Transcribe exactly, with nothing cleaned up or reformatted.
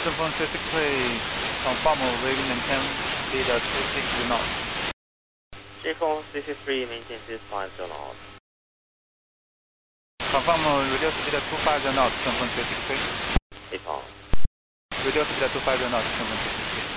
Telephone three six three, confirm waving maintain speed two six knots. Telephone three six three, maintain speed five knots. Confirm radio speed two five knots, telephone three six three. Telephone. Radio speed two five knots, telephone three six three.